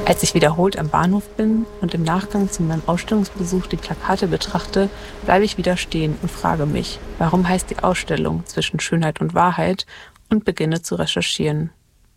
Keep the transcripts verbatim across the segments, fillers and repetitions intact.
Als ich wiederholt am Bahnhof bin und im Nachgang zu meinem Ausstellungsbesuch die Plakate betrachte, bleibe ich wieder stehen und frage mich, warum heißt die Ausstellung zwischen Schönheit und Wahrheit, und beginne zu recherchieren.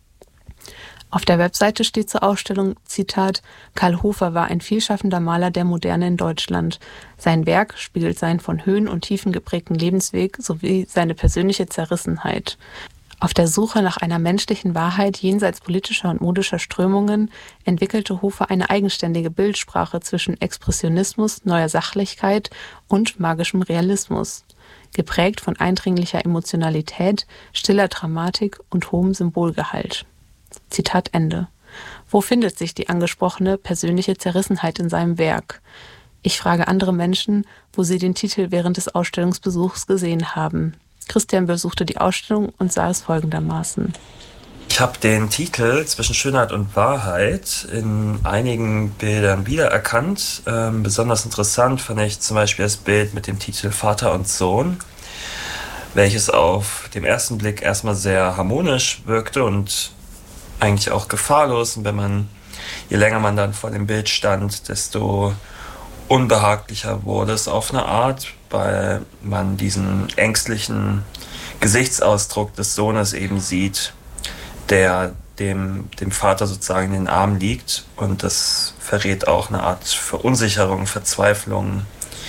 Auf der Webseite steht zur Ausstellung, Zitat, Karl Hofer war ein vielschaffender Maler der Moderne in Deutschland. Sein Werk spiegelt seinen von Höhen und Tiefen geprägten Lebensweg sowie seine persönliche Zerrissenheit. Auf der Suche nach einer menschlichen Wahrheit jenseits politischer und modischer Strömungen entwickelte Hofer eine eigenständige Bildsprache zwischen Expressionismus, neuer Sachlichkeit und magischem Realismus, geprägt von eindringlicher Emotionalität, stiller Dramatik und hohem Symbolgehalt. Zitat Ende. Wo findet sich die angesprochene persönliche Zerrissenheit in seinem Werk? Ich frage andere Menschen, wo sie den Titel während des Ausstellungsbesuchs gesehen haben. Christian besuchte die Ausstellung und sah es folgendermaßen. Ich habe den Titel Zwischen Schönheit und Wahrheit in einigen Bildern wiedererkannt. Ähm, besonders interessant fand ich zum Beispiel das Bild mit dem Titel Vater und Sohn, welches auf den ersten Blick erstmal sehr harmonisch wirkte und eigentlich auch gefahrlos. Und wenn man, je länger man dann vor dem Bild stand, desto unbehaglicher wurde es auf eine Art, weil man diesen ängstlichen Gesichtsausdruck des Sohnes eben sieht, der dem, dem Vater sozusagen in den Armen liegt. Und das verrät auch eine Art Verunsicherung, Verzweiflung.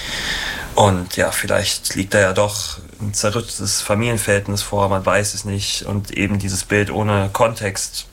Und ja, vielleicht liegt da ja doch ein zerrüttetes Familienverhältnis vor, man weiß es nicht. Und eben dieses Bild ohne Kontext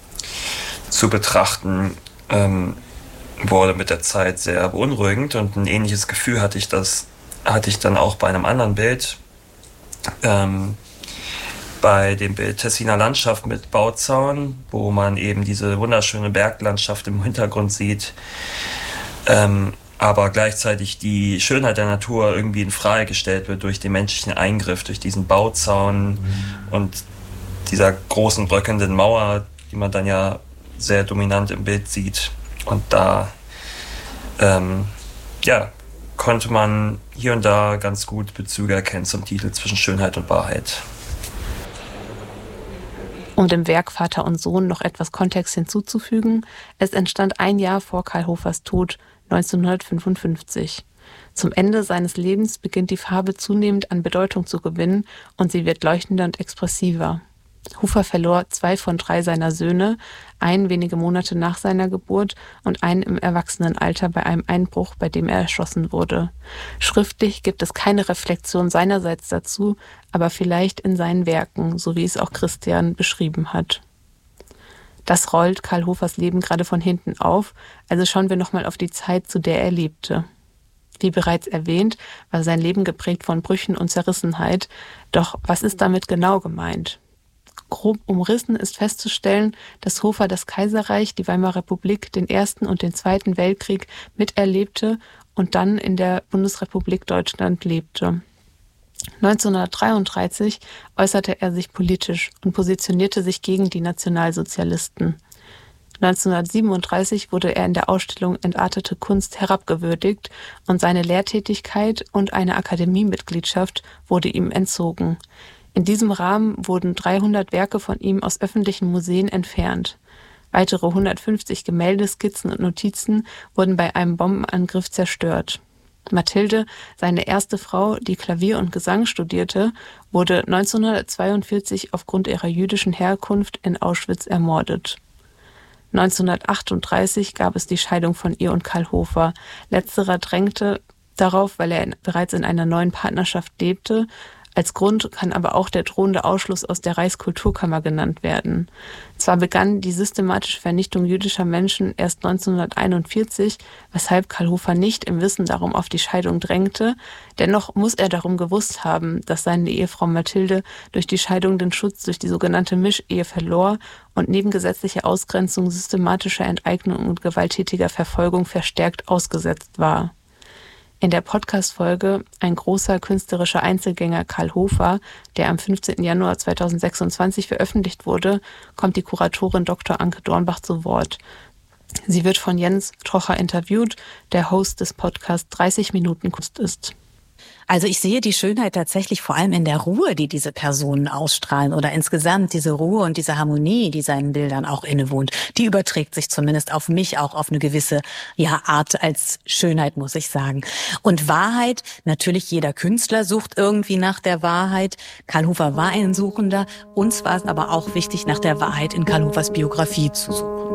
zu betrachten, ähm, wurde mit der Zeit sehr beunruhigend. Und ein ähnliches Gefühl hatte ich, das, hatte ich dann auch bei einem anderen Bild. Ähm, bei dem Bild Tessiner Landschaft mit Bauzaun, wo man eben diese wunderschöne Berglandschaft im Hintergrund sieht, ähm, aber gleichzeitig die Schönheit der Natur irgendwie in Frage gestellt wird durch den menschlichen Eingriff, durch diesen Bauzaun mhm. und dieser großen bröckelnden Mauer, die man dann ja sehr dominant im Bild sieht. Und da ähm, ja, konnte man hier und da ganz gut Bezüge erkennen zum Titel Zwischen Schönheit und Wahrheit. Um dem Werk Vater und Sohn noch etwas Kontext hinzuzufügen, es entstand ein Jahr vor Karl Hofers Tod, neunzehnhundertfünfundfünfzig. Zum Ende seines Lebens beginnt die Farbe zunehmend an Bedeutung zu gewinnen und sie wird leuchtender und expressiver. Hofer verlor zwei von drei seiner Söhne, einen wenige Monate nach seiner Geburt und einen im Erwachsenenalter bei einem Einbruch, bei dem er erschossen wurde. Schriftlich gibt es keine Reflexion seinerseits dazu, aber vielleicht in seinen Werken, so wie es auch Christian beschrieben hat. Das rollt Karl Hofers Leben gerade von hinten auf, also schauen wir nochmal auf die Zeit, zu der er lebte. Wie bereits erwähnt, war sein Leben geprägt von Brüchen und Zerrissenheit, doch was ist damit genau gemeint? Grob umrissen ist festzustellen, dass Hofer das Kaiserreich, die Weimarer Republik, den Ersten und den Zweiten Weltkrieg miterlebte und dann in der Bundesrepublik Deutschland lebte. neunzehnhundertdreiunddreißig äußerte er sich politisch und positionierte sich gegen die Nationalsozialisten. neunzehnhundertsiebenunddreißig wurde er in der Ausstellung Entartete Kunst herabgewürdigt und seine Lehrtätigkeit und eine Akademiemitgliedschaft wurde ihm entzogen. In diesem Rahmen wurden dreihundert Werke von ihm aus öffentlichen Museen entfernt. Weitere hundertfünfzig Gemälde, Skizzen und Notizen wurden bei einem Bombenangriff zerstört. Mathilde, seine erste Frau, die Klavier und Gesang studierte, wurde neunzehnhundertzweiundvierzig aufgrund ihrer jüdischen Herkunft in Auschwitz ermordet. neunzehnhundertachtunddreißig gab es die Scheidung von ihr und Karl Hofer. Letzterer drängte darauf, weil er bereits in einer neuen Partnerschaft lebte. Als Grund kann aber auch der drohende Ausschluss aus der Reichskulturkammer genannt werden. Zwar begann die systematische Vernichtung jüdischer Menschen erst neunzehnhunderteinundvierzig, weshalb Karl Hofer nicht im Wissen darum auf die Scheidung drängte, dennoch muss er darum gewusst haben, dass seine Ehefrau Mathilde durch die Scheidung den Schutz durch die sogenannte Mischehe verlor und neben gesetzlicher Ausgrenzung, systematischer Enteignung und gewalttätiger Verfolgung verstärkt ausgesetzt war. In der Podcast-Folge Ein großer künstlerischer Einzelgänger Karl Hofer, der am fünfzehnten Januar zweitausendsechsundzwanzig veröffentlicht wurde, kommt die Kuratorin Doktor Anke Dornbach zu Wort. Sie wird von Jens Trocher interviewt, der Host des Podcasts dreißig Minuten Kunst ist. Also ich sehe die Schönheit tatsächlich vor allem in der Ruhe, die diese Personen ausstrahlen oder insgesamt diese Ruhe und diese Harmonie, die seinen Bildern auch innewohnt. Die überträgt sich zumindest auf mich auch auf eine gewisse ja, Art als Schönheit, muss ich sagen. Und Wahrheit, natürlich jeder Künstler sucht irgendwie nach der Wahrheit. Karl Hofer war ein Suchender. Uns war es aber auch wichtig, nach der Wahrheit in Karl Hofers Biografie zu suchen.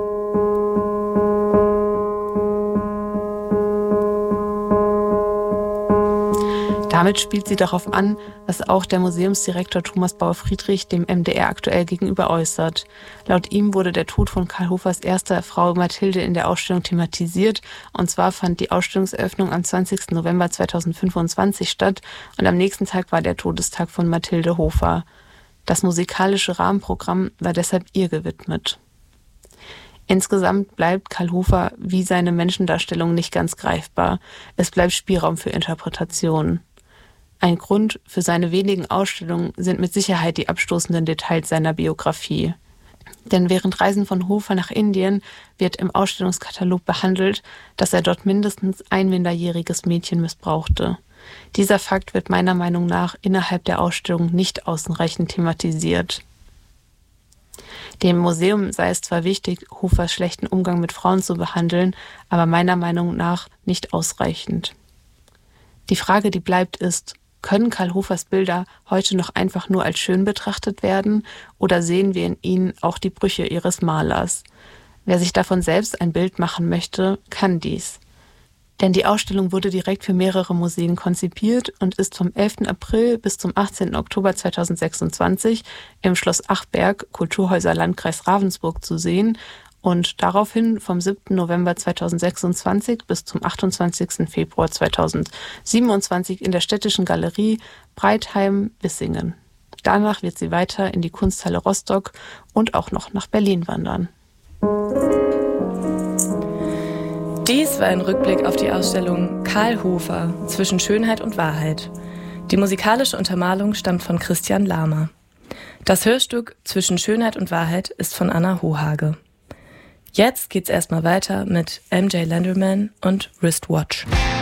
Damit spielt sie darauf an, was auch der Museumsdirektor Thomas Bauer-Friedrich dem M D R aktuell gegenüber äußert. Laut ihm wurde der Tod von Karl Hofers erster Frau Mathilde in der Ausstellung thematisiert. Und zwar fand die Ausstellungseröffnung am zwanzigsten November zweitausendfünfundzwanzig statt und am nächsten Tag war der Todestag von Mathilde Hofer. Das musikalische Rahmenprogramm war deshalb ihr gewidmet. Insgesamt bleibt Karl Hofer wie seine Menschendarstellung nicht ganz greifbar. Es bleibt Spielraum für Interpretationen. Ein Grund für seine wenigen Ausstellungen sind mit Sicherheit die abstoßenden Details seiner Biografie. Denn während Reisen von Hofer nach Indien wird im Ausstellungskatalog behandelt, dass er dort mindestens ein minderjähriges Mädchen missbrauchte. Dieser Fakt wird meiner Meinung nach innerhalb der Ausstellung nicht ausreichend thematisiert. Dem Museum sei es zwar wichtig, Hofers schlechten Umgang mit Frauen zu behandeln, aber meiner Meinung nach nicht ausreichend. Die Frage, die bleibt, ist: Können Karl Hofers Bilder heute noch einfach nur als schön betrachtet werden oder sehen wir in ihnen auch die Brüche ihres Malers? Wer sich davon selbst ein Bild machen möchte, kann dies. Denn die Ausstellung wurde direkt für mehrere Museen konzipiert und ist vom elften April bis zum achtzehnten Oktober zweitausendsechsundzwanzig im Schloss Achberg, Kulturhäuser Landkreis Ravensburg zu sehen und daraufhin vom siebten November zweitausendsechsundzwanzig bis zum achtundzwanzigsten Februar zweitausendsiebenundzwanzig in der Städtischen Galerie Breitheim-Bissingen. Danach wird sie weiter in die Kunsthalle Rostock und auch noch nach Berlin wandern. Dies war ein Rückblick auf die Ausstellung Karl Hofer zwischen Schönheit und Wahrheit. Die musikalische Untermalung stammt von Christian Lahmer. Das Hörstück Zwischen Schönheit und Wahrheit ist von Anna Hohage. Jetzt geht's erstmal weiter mit M J Lenderman und Wristwatch.